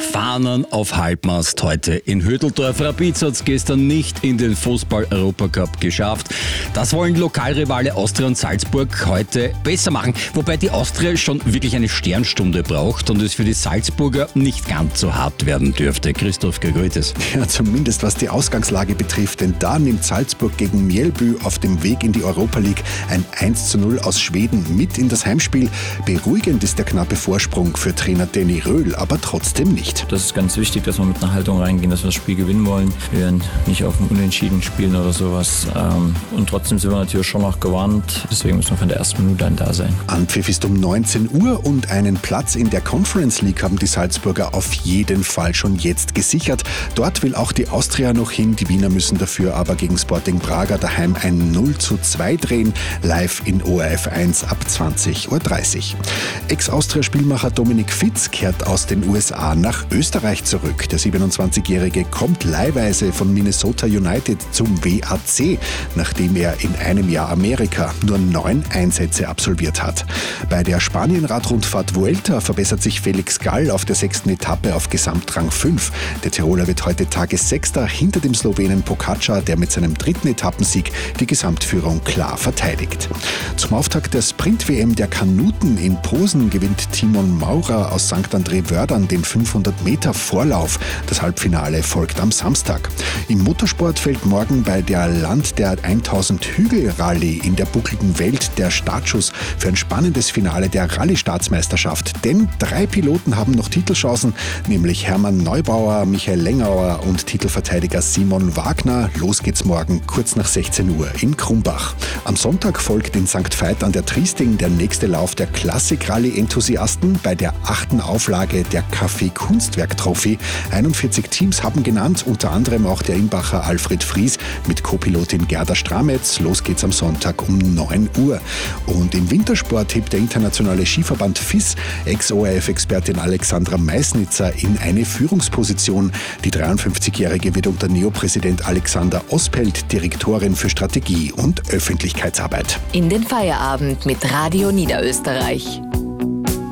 Fahnen auf Halbmast heute in Hütteldorf. Rapid hat es gestern nicht in den Fußball-Europacup geschafft. Das wollen Lokalrivale Austria und Salzburg heute besser machen. Wobei die Austria schon wirklich eine Sternstunde braucht und es für die Salzburger nicht ganz so hart werden dürfte. Christoph Gegoltes. Ja, zumindest was die Ausgangslage betrifft, denn da nimmt Salzburg gegen Mjällby auf dem Weg in die Europa League ein 1:0 aus Schweden mit in das Heimspiel. Beruhigend ist der knappe Vorsprung für Trainer Danny Röhl, aber trotzdem nicht. Das ist ganz wichtig, dass wir mit einer Haltung reingehen, dass wir das Spiel gewinnen wollen. Wir werden nicht auf dem Unentschieden spielen oder sowas. Und trotzdem sind wir natürlich schon noch gewarnt. Deswegen müssen wir von der ersten Minute an da sein. Anpfiff ist um 19 Uhr und einen Platz in der Conference League haben die Salzburger auf jeden Fall schon jetzt gesichert. Dort will auch die Austria noch hin. Die Wiener müssen dafür aber gegen Sporting Braga daheim ein 0:2 drehen. Live in ORF 1 ab 20:30 Uhr. Ex-Austria-Spielmacher Dominik Fitz kehrt aus den USA nach Österreich zurück. Der 27-Jährige kommt leihweise von Minnesota United zum WAC, nachdem er in einem Jahr Amerika nur 9 Einsätze absolviert hat. Bei der Spanien-Radrundfahrt Vuelta verbessert sich Felix Gall auf der 6. Etappe auf Gesamtrang 5. Der Tiroler wird heute Tagessechster hinter dem Slowenen Pogačar, der mit seinem 3. Etappensieg die Gesamtführung klar verteidigt. Zum Auftakt der Sprint-WM der Kanuten in Posen gewinnt Timon Maurer aus St. André-Wördern den 500-Meter-Vorlauf. Das Halbfinale folgt am Samstag. Im Motorsport fällt morgen bei der Land der 1000-Hügel-Rallye in der buckligen Welt der Startschuss für ein spannendes Finale der Rallye-Staatsmeisterschaft. Denn 3 Piloten haben noch Titelchancen, nämlich Hermann Neubauer, Michael Lengauer und Titelverteidiger Simon Wagner. Los geht's morgen kurz nach 16 Uhr in Krumbach. Am Sonntag folgt in St. Veit an der Triesting der nächste Lauf der Klassik-Rallye-Enthusiasten bei der 8. Auflage der Café Kunstwerk Trophy. 41 Teams haben genannt, unter anderem auch der Imbacher Alfred Fries mit Co-Pilotin Gerda Strametz. Los geht's am Sonntag um 9 Uhr. Und im Wintersport hebt der internationale Skiverband FIS Ex-ORF-Expertin Alexandra Meisnitzer in eine Führungsposition. Die 53-Jährige wird unter Neopräsident Alexander Ospelt Direktorin für Strategie und Öffentlichkeitsarbeit. In den Feierabend mit Radio Niederösterreich.